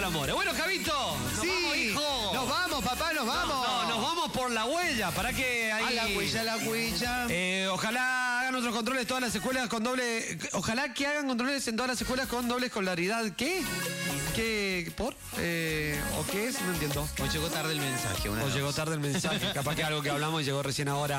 amores. Bueno, Javito, nos vamos, hijo. Nos vamos, papá, nos vamos. No, nos vamos por la huella. ¿Para qué ahí? A la huella. Ojalá hagan otros controles todas las escuelas con doble. Ojalá que hagan controles en todas las escuelas con doble escolaridad. ¿Qué? ¿Qué? ¿Por? ¿O qué es? No entiendo. O llegó tarde el mensaje. O llegó tarde el mensaje. Capaz que algo que hablamos y llegó recién ahora.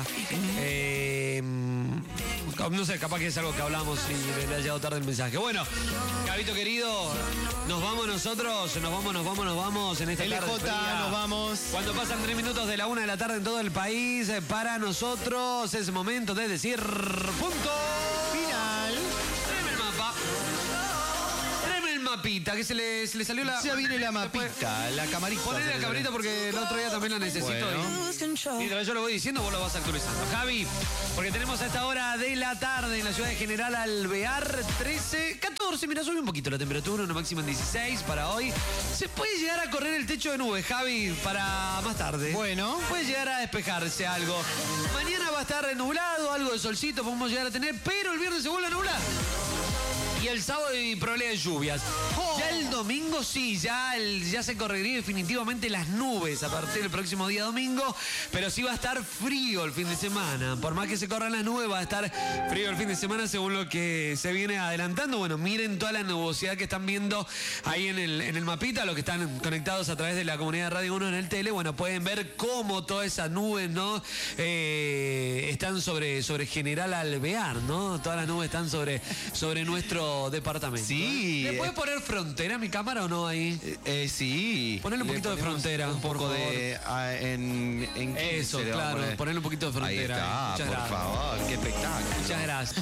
No sé, capaz que es algo que hablamos y le ha llegado tarde el mensaje. Bueno, Gabito querido, nos vamos nosotros. Nos vamos en esta LJ, tarde fría. nos vamos. Cuando pasan 3 minutos de la 1 de la tarde en todo el país, para nosotros es momento de decir punto Final. Tráeme el mapa. Tráeme el mapita, que se le salió la... Ya viene la mapita, la camarita. Ponle la camarita porque el otro día también la necesito. Bueno. Y mientras yo lo voy diciendo, vos lo vas actualizando. Javi, porque tenemos a esta hora de la tarde en la ciudad de General Alvear 14. Mira, sube un poquito la temperatura, una máxima en 16 para hoy. Se puede llegar a correr el techo de nubes, Javi, para más tarde. Bueno. Puede llegar a despejarse algo. Mañana va a estar nublado, algo de solcito podemos llegar a tener, pero el viernes se vuelve a nublar. Y el sábado hay probabilidad de lluvias. Ya el domingo sí, ya se correría definitivamente las nubes a partir del próximo día domingo, pero sí va a estar frío el fin de semana. Por más que se corran las nubes, va a estar frío el fin de semana según lo que se viene adelantando. Bueno, miren toda la nubosidad que están viendo ahí en el mapita, los que están conectados a través de la comunidad de Radio 1 en el tele, bueno, pueden ver cómo todas esas nubes, ¿no? Están sobre General Alvear, ¿no? Todas las nubes están sobre nuestro departamento. Sí. ¿Le puedes poner frontera a mi cámara o no ahí? Sí. Ponerle un poquito de frontera. Un poco de... en eso, claro. Ponerle un poquito de frontera. Ahí está, por favor. Qué espectáculo. Muchas gracias.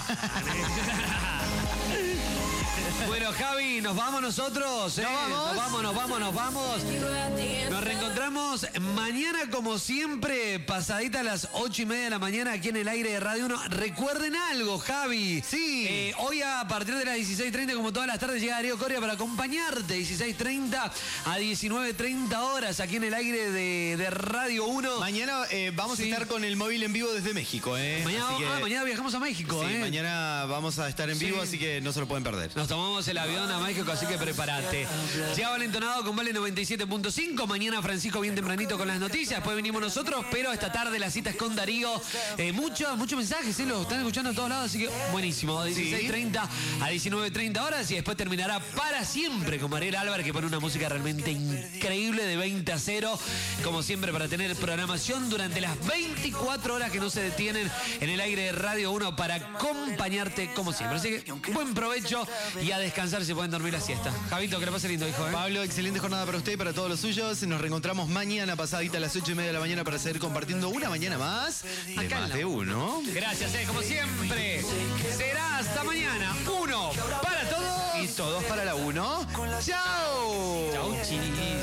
Bueno, Javi, nos vamos nosotros. Nos vamos. Nos reencontramos mañana, como siempre, pasadita a las 8:30 de la mañana aquí en el aire de Radio 1. Recuerden algo, Javi. Sí. Hoy a partir de las 16:30, como todas las tardes, llega Darío Coria para acompañarte. 16:30 a 19:30 horas aquí en el aire de Radio 1. Mañana vamos a estar con el móvil en vivo desde México, Mañana viajamos a México, Sí, mañana vamos a estar en vivo, así que no se lo pueden perder. Nos tomamos el avión a México, así que prepárate. Llega Valentonado con Vale 97.5. Mañana Francisco bien tempranito con las noticias. Después venimos nosotros, pero esta tarde la cita es con Darío. Muchos mensajes, lo están escuchando a todos lados, así que buenísimo. 16:30 a 19:30 horas y después terminará para siempre con Mariel Álvarez, que pone una música realmente increíble de 20 a 0. Como siempre, para tener programación durante las 24 horas que no se detienen en el aire de Radio 1 para acompañarte como siempre. Así que buen provecho y a descansar, se pueden dormir la siesta. Javito, que le pase lindo, hijo. Pablo, excelente jornada para usted y para todos los suyos. Nos reencontramos mañana pasadita a las 8:30 de la mañana para seguir compartiendo una mañana más de Acá Más de Uno. Gracias, como siempre. Será hasta mañana. 1 para todos. Y todos para la 1. ¡Chao! Chau, chi.